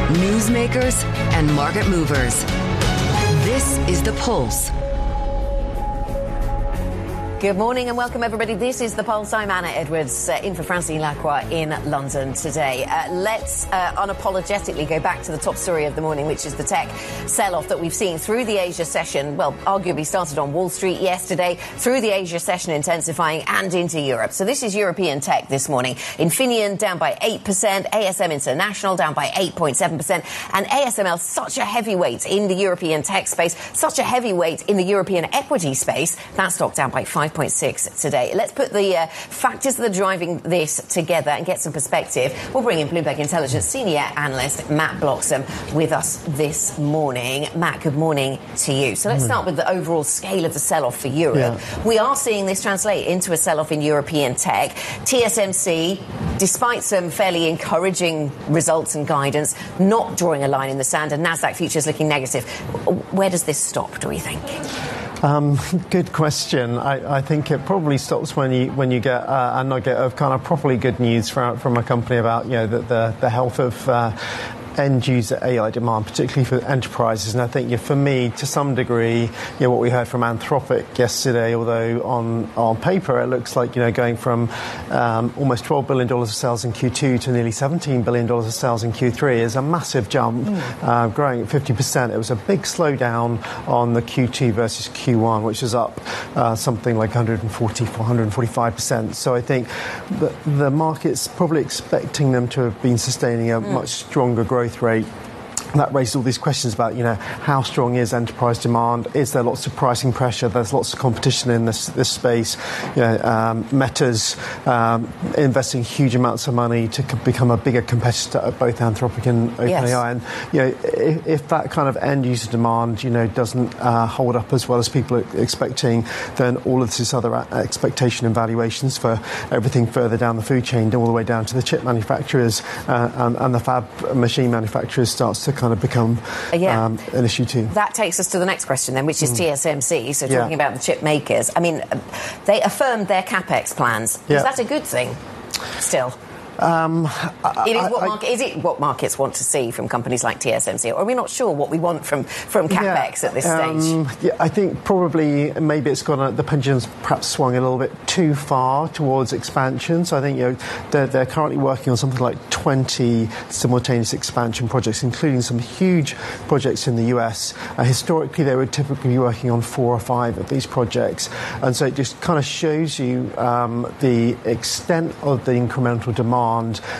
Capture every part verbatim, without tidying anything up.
newsmakers, and market movers. This is The Pulse. Good morning and welcome, everybody. This is The Pulse. I'm Anna Edwards, uh, in for Francine Lacroix in London today. Uh, let's uh, unapologetically go back to the top story of the morning, which is the tech sell-off that we've seen through the Asia session. Well, arguably started on Wall Street yesterday, through the Asia session intensifying and into Europe. So this is European tech this morning. Infineon down by eight percent, A S M International down by eight point seven percent, and A S M L, such a heavyweight in the European tech space, such a heavyweight in the European equity space, that stock down by five point six today. Let's put the uh, factors that are driving this together and get some perspective. We'll bring in Bloomberg Intelligence senior analyst Matt Bloxham with us this morning. Matt, good morning to you. So let's start with the overall scale of the sell-off for Europe. Yeah. We are seeing this translate into a sell-off in European tech. T S M C, despite some fairly encouraging results and guidance, not drawing a line in the sand, and Nasdaq futures looking negative. Where does this stop, do we think? Um, good question. I, I think it probably stops when you when you get uh, a nugget of kind of properly good news from from a company about you know the the, the health of uh, end user A I demand, particularly for enterprises. And I think, yeah, for me, to some degree, you know, what we heard from Anthropic yesterday, although on, on paper it looks like, you know, going from um, almost twelve billion dollars of sales in Q two to nearly seventeen billion dollars of sales in Q three is a massive jump, mm. uh, growing at fifty percent. It was a big slowdown on the Q two versus Q one, which is up uh, something like one hundred forty, one hundred forty-five percent. So I think the, the market's probably expecting them to have been sustaining a mm. much stronger growth rate. That raises all these questions about, you know, how strong is enterprise demand? Is there lots of pricing pressure? There's lots of competition in this this space. You know, um, Meta's um, investing huge amounts of money to co- become a bigger competitor at both Anthropic and OpenAI. Yes. And you know, if, if that kind of end user demand, you know, doesn't uh, hold up as well as people are expecting, then all of this other expectation and valuations for everything further down the food chain, all the way down to the chip manufacturers uh, and, and the fab machine manufacturers, starts to kind of become uh, yeah. um, an issue too. That takes us to the next question then, which is mm. T S M C. So talking yeah. about the chip makers, I mean, they affirmed their CapEx plans. Yeah. Is that a good thing still? Um, it is, what I, market, is it what markets want to see from companies like T S M C? Or are we not sure what we want from, from CapEx yeah, at this um, stage? Yeah, I think probably maybe it's gone, the pendulum's perhaps swung a little bit too far towards expansion. So I think, you know, they're, they're currently working on something like twenty simultaneous expansion projects, including some huge projects in the U S. Uh, historically, they would typically be working on four or five of these projects. And so it just kind of shows you um, the extent of the incremental demand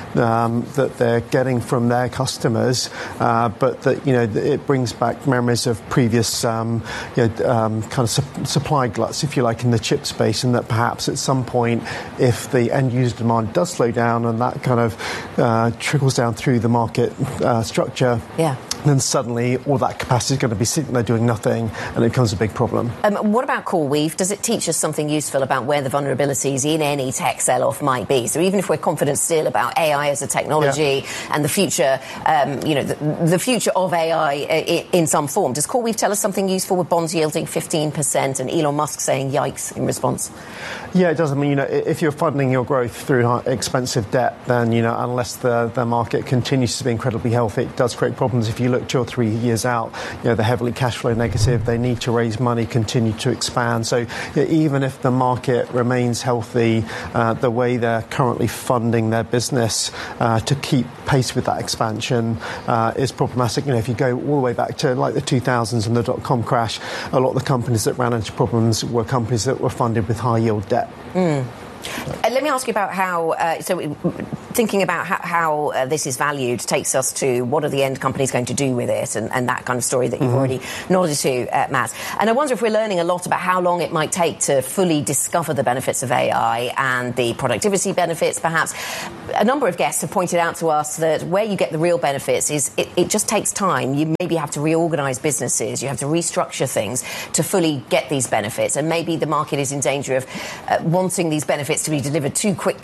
Um, that they're getting from their customers, uh, but that, you know, it brings back memories of previous um, you know, um, kind of su- supply gluts, if you like, in the chip space, and that perhaps at some point, if the end user demand does slow down and that kind of uh, trickles down through the market uh, structure, yeah. then suddenly all that capacity is going to be sitting there doing nothing, and it becomes a big problem. Um, what about CoreWeave? Does it teach us something useful about where the vulnerabilities in any tech sell-off might be? So even if we're confident still about A I as a technology yeah. and the future, um, you know, the, the future of A I in, in some form, does CoreWeave tell us something useful with bonds yielding fifteen percent and Elon Musk saying yikes in response? Yeah, it does. I mean, you know, if you're funding your growth through expensive debt, then, you know, unless the, the market continues to be incredibly healthy, it does create problems. If you look two or three years out, you know, they're heavily cash flow negative, they need to raise money, continue to expand. So, you know, even if the market remains healthy, uh, the way they're currently funding their business uh, to keep pace with that expansion uh, is problematic. You know, if you go all the way back to like the two thousands and the dot-com crash, a lot of the companies that ran into problems were companies that were funded with high yield debt. Mm. Uh, let me ask you about how, uh, so thinking about how, how uh, this is valued takes us to what are the end companies going to do with it, and, and that kind of story that you've mm-hmm. already nodded to, uh, Matt. And I wonder if we're learning a lot about how long it might take to fully discover the benefits of A I and the productivity benefits, perhaps. A number of guests have pointed out to us that where you get the real benefits is it, it just takes time. You maybe have to reorganise businesses, you have to restructure things to fully get these benefits, and maybe the market is in danger of uh, wanting these benefits to be delivered too quickly.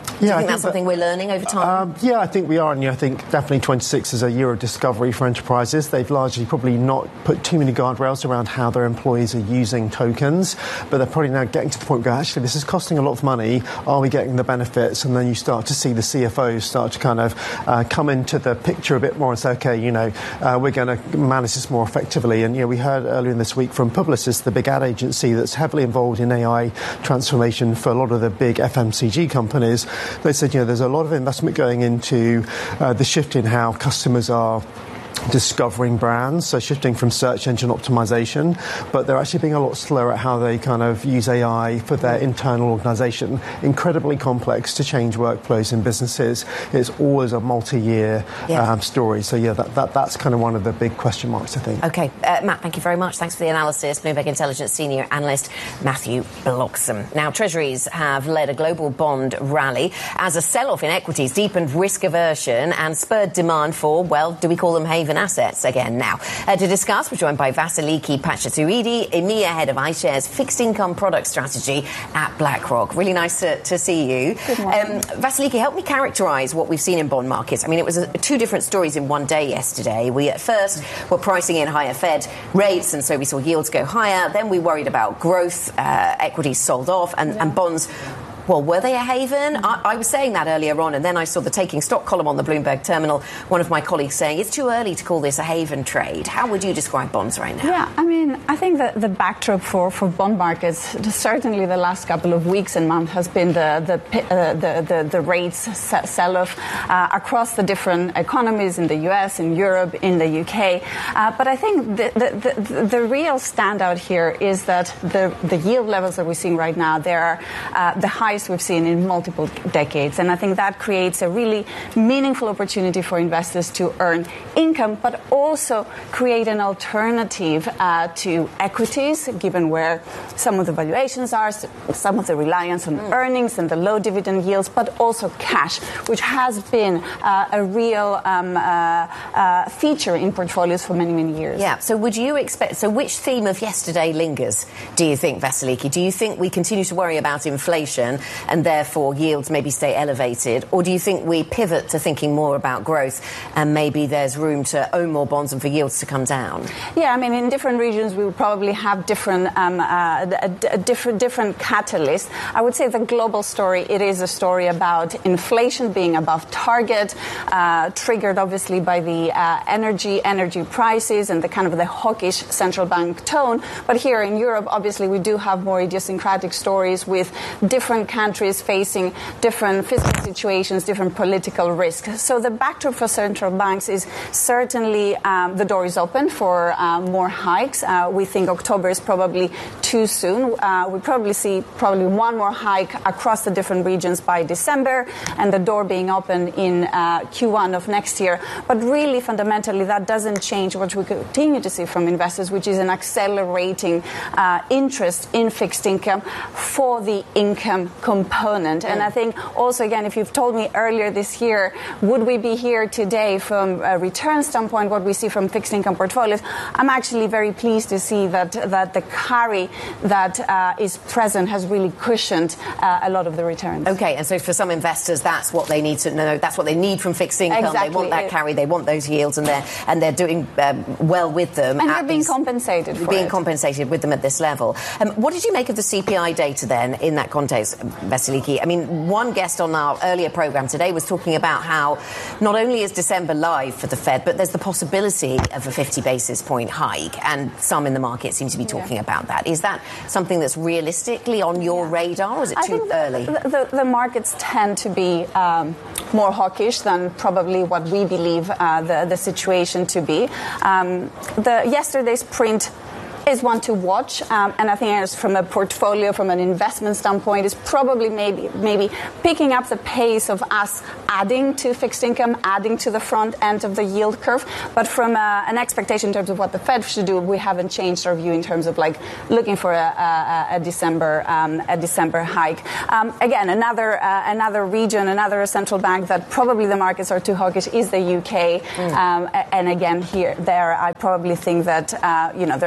Do you Yeah, think I that's think something that, we're learning over time? Um, yeah, I think we are, and yeah, I think definitely twenty-six is a year of discovery for enterprises. They've largely probably not put too many guardrails around how their employees are using tokens, but they're probably now getting to the point where actually this is costing a lot of money. Are we getting the benefits? And then you start to see the C F Os start to kind of uh, come into the picture a bit more and say, okay, you know, uh, we're going to manage this more effectively. And, you know, we heard earlier in this week from Publicis, the big ad agency that's heavily involved in A I transformation for a lot of the big F M C G companies. They said, you know, there's a lot of investment going into uh, the shift in how customers are discovering brands, so shifting from search engine optimization, but they're actually being a lot slower at how they kind of use A I for their internal organization. Incredibly complex to change workflows in businesses. It's always a multi-year yeah. um, story. So yeah, that, that that's kind of one of the big question marks, I think. Okay, uh, Matt, thank you very much. Thanks for the analysis. Bloomberg Intelligence Senior Analyst Matthew Bloxham. Now, Treasuries have led a global bond rally as a sell-off in equities deepened risk aversion and spurred demand for, well, do we call them haven assets again now? Uh, to discuss, we're joined by Vasiliki Pachatoudi, EMEA Head of iShares Fixed Income Product Strategy at BlackRock. Really nice to, to see you. Good morning. Um, Vasiliki, help me characterise what we've seen in bond markets. I mean, it was a, two different stories in one day yesterday. We at first were pricing in higher Fed rates, and so we saw yields go higher. Then we worried about growth, uh, equities sold off, and, yeah. and bonds. Well, were they a haven? I, I was saying that earlier on, and then I saw the taking stock column on the Bloomberg terminal. One of my colleagues saying it's too early to call this a haven trade. How would you describe bonds right now? Yeah, I mean, I think that the backdrop for, for bond markets, certainly the last couple of weeks and months, has been the the uh, the, the, the rates sell-off uh, across the different economies in the U S, in Europe, in the U K. Uh, but I think the, the, the, the real standout here is that the, the yield levels that we're seeing right now, they are uh, the high we've seen in multiple decades. And I think that creates a really meaningful opportunity for investors to earn income, but also create an alternative uh, to equities, given where some of the valuations are, some of the reliance on mm. earnings and the low dividend yields, but also cash, which has been uh, a real um, uh, uh, feature in portfolios for many, many years. Yeah. So would you expect, so which theme of yesterday lingers, do you think, Vasiliki? Do you think we continue to worry about inflation and therefore yields maybe stay elevated? Or do you think we pivot to thinking more about growth and maybe there's room to own more bonds and for yields to come down? Yeah, I mean, in different regions, we will probably have different, um, uh, a, a different, different catalysts. I would say the global story, it is a story about inflation being above target, uh, triggered obviously by the uh, energy, energy prices and the kind of the hawkish central bank tone. But here in Europe, obviously, we do have more idiosyncratic stories with different countries facing different fiscal situations, different political risks. So the backdrop for central banks is certainly um, the door is open for uh, more hikes. Uh, we think October is probably too soon. Uh, we probably see probably one more hike across the different regions by December, and the door being open in uh, Q one of next year. But really, fundamentally, that doesn't change what we continue to see from investors, which is an accelerating uh, interest in fixed income for the income component. Mm. And I think also, again, if you've told me earlier this year, would we be here today from a return standpoint, what we see from fixed income portfolios, I'm actually very pleased to see that that the carry that uh, is present has really cushioned uh, a lot of the returns. Okay, and so for some investors, that's what they need to know. That's what they need from fixed income. Exactly. They want that carry. They want those yields, and they're and they're doing um, well with them. And they're being these, compensated for being it. compensated with them at this level. Um, what did you make of the C P I data then in that context, Vasiliki? I mean, one guest on our earlier programme today was talking about how not only is December live for the Fed, but there's the possibility of a fifty basis point hike, and some in the market seem to be talking yeah. about that. Is that something that's realistically on your yeah. radar, or is it I too think early? The, the, the markets tend to be um, more hawkish than probably what we believe uh, the, the situation to be. Um, the yesterday's print is one to watch, um, and I think as from a portfolio, from an investment standpoint, is probably maybe maybe picking up the pace of us adding to fixed income, adding to the front end of the yield curve. But from a, an expectation in terms of what the Fed should do, we haven't changed our view in terms of like looking for a, a, a December um, a December hike. Um, again, another uh, another region, another central bank that probably the markets are too hawkish is the U K. Mm. Um, and again, here there, I probably think that uh, you know there is.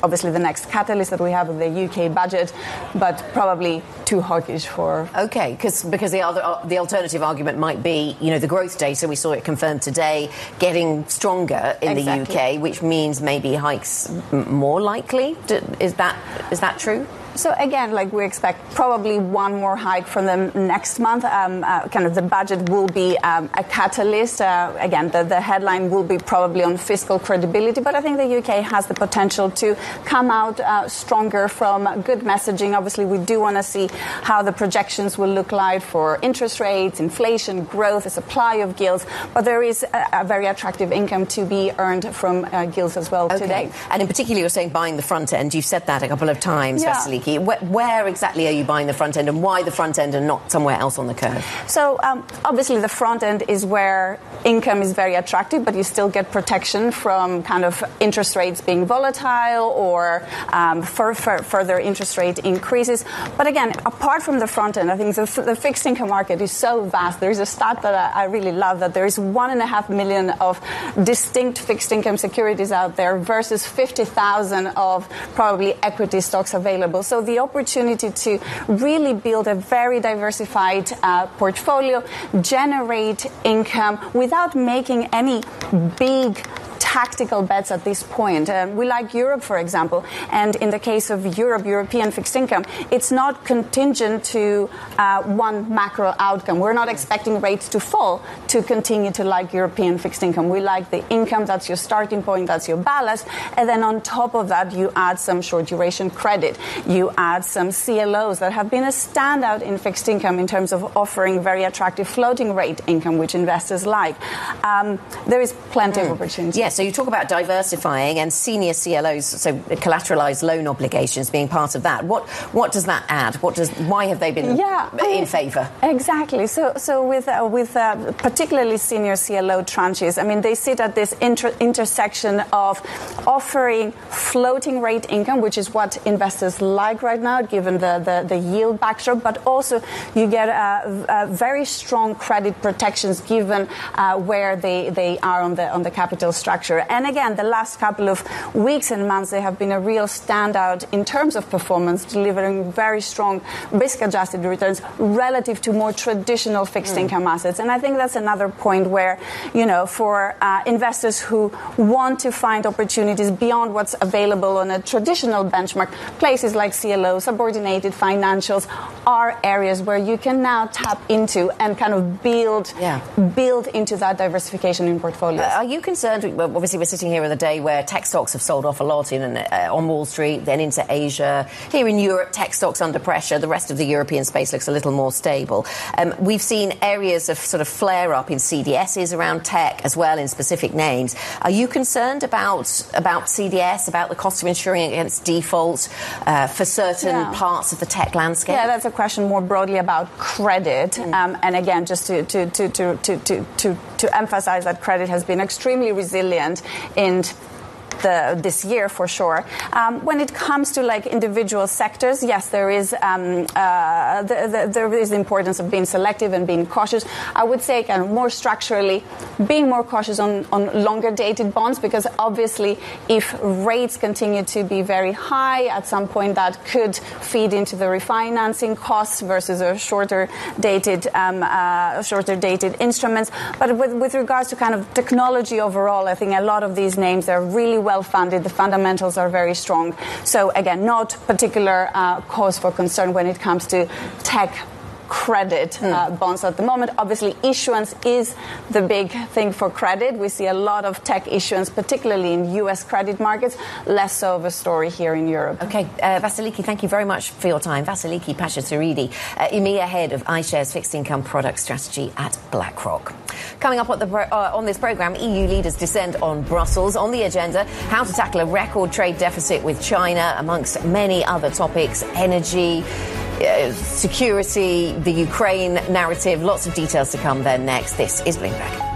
obviously the next catalyst that we have in the U K budget, but probably too hawkish for... Okay, because because the other uh, the alternative argument might be, you know, the growth data, we saw it confirmed today, getting stronger in Exactly. the U K, which means maybe hikes m- more likely. D- is that is that true? So again, like we expect probably one more hike from them next month. Um, uh, kind of the budget will be um, a catalyst. Uh, again, the, the headline will be probably on fiscal credibility, but I think the U K has the potential to come out uh, stronger from good messaging. Obviously, we do want to see how the projections will look like for interest rates, inflation, growth, the supply of gilts, but there is a, a very attractive income to be earned from uh, gilts as well Okay. today. And in particular, you're saying buying the front end. You've said that a couple of times, Yeah. Vasiliki. Where, where exactly are you buying the front end, and why the front end and not somewhere else on the curve? So um, obviously the front end is where income is very attractive, but you still get protection from kind of interest rates being volatile or um, for, for further interest rate increases. But again, apart from the front end, I think the, the fixed income market is so vast. There is a stat that I, I really love, that there is one and a half million of distinct fixed income securities out there versus fifty thousand of probably equity stocks available. So the opportunity to really build a very diversified uh, portfolio, generate income without making any big tactical bets at this point. Um, we like Europe, for example, and in the case of Europe, European fixed income, it's not contingent to uh, one macro outcome. We're not expecting rates to fall to continue to like European fixed income. We like the income, that's your starting point, that's your ballast, and then on top of that, you add some short duration credit. You add some C L Os that have been a standout in fixed income in terms of offering very attractive floating rate income, which investors like. Um, there is plenty mm. of opportunity. Yes. So you talk about diversifying and senior C L Os, so collateralized loan obligations being part of that. What what does that add? What does why have they been yeah, in favour? Exactly. So so with uh, with uh, particularly senior C L O tranches, I mean, they sit at this inter- intersection of offering floating rate income, which is what investors like right now, given the the, the yield backdrop, but also you get uh, uh, very strong credit protections given uh, where they, they are on the on the capital structure. And again, the last couple of weeks and months, they have been a real standout in terms of performance, delivering very strong risk-adjusted returns relative to more traditional fixed mm. income assets. And I think that's another point where, you know, for uh, investors who want to find opportunities beyond what's available on a traditional benchmark, places like C L O, subordinated financials, are areas where you can now tap into and kind of build, yeah. build into that diversification in portfolios. Uh, are you concerned? Well, obviously, we're sitting here on the day where tech stocks have sold off a lot in uh, on Wall Street, then into Asia. Here in Europe, tech stocks under pressure. The rest of the European space looks a little more stable. Um, we've seen areas of sort of flare up in C D Ss around tech as well in specific names. Are you concerned about about C D S, about the cost of insuring against default uh, for certain yeah. parts of the tech landscape? Yeah, that's a question more broadly about credit. Mm. Um, and again, just to to, to, to, to, to, to to emphasize that credit has been extremely resilient in The, this year for sure. Um, when it comes to like individual sectors, yes, there is um, uh, the, the, there is the importance of being selective and being cautious. I would say kind of more structurally, being more cautious on, on longer dated bonds, because obviously if rates continue to be very high, at some point that could feed into the refinancing costs versus a shorter dated um, uh, shorter dated instruments. But with, with regards to kind of technology overall, I think a lot of these names are really well well funded. The fundamentals are very strong. So again, not particular uh, cause for concern when it comes to tech credit uh, mm. bonds at the moment. Obviously, issuance is the big thing for credit. We see a lot of tech issuance, particularly in U S credit markets, less so of a story here in Europe. Okay, uh, Vasiliki, thank you very much for your time. Vasiliki Pachasaridi, uh, EMEA head of iShares Fixed Income Product Strategy at BlackRock. Coming up at the pro- uh, on this programme, E U leaders descend on Brussels. On the agenda, how to tackle a record trade deficit with China, amongst many other topics, energy, Uh, security, the Ukraine narrative, lots of details to come then next. This is Bloomberg.